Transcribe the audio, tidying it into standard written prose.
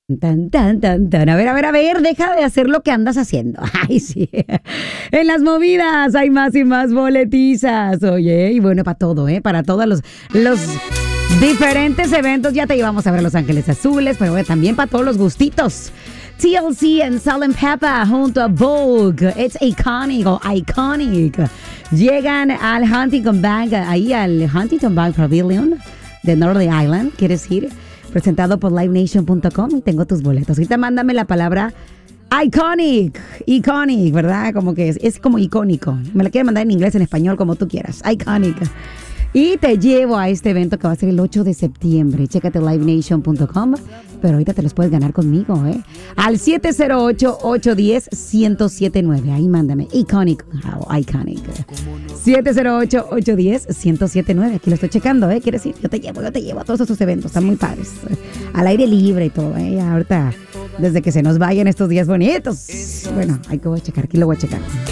Tan, tan, tan, tan. A ver, deja de hacer lo que andas haciendo. Ay, sí. En las movidas hay más y más boletizas. Oye, y bueno, para todo, ¿eh? Para todos los diferentes eventos. Ya te llevamos a ver Los Ángeles Azules, pero bueno, también para todos los gustitos. TLC and Salt and Pepper junto a Vogue. It's iconic o iconic. Llegan al Huntington Bank, ahí al Huntington Bank Pavilion de Northern Island, quiere decir, presentado por livenation.com, y tengo tus boletos. Ahorita mándame la palabra iconic, ¿verdad? Como que es como icónico. Me la quieres mandar en inglés, en español, como tú quieras. Iconic. Y te llevo a este evento que va a ser el 8 de septiembre. Chécate livenation.com, pero ahorita te los puedes ganar conmigo, ¿eh? Al 708-810-1079. Ahí mándame. Iconic. 708-810-1079. Aquí lo estoy checando, ¿eh? Quiere decir, yo te llevo a todos esos eventos. Están muy padres. Al aire libre y todo, ¿eh? Ahorita, desde que se nos vayan estos días bonitos. Bueno, hay que checar. Aquí lo voy a checar.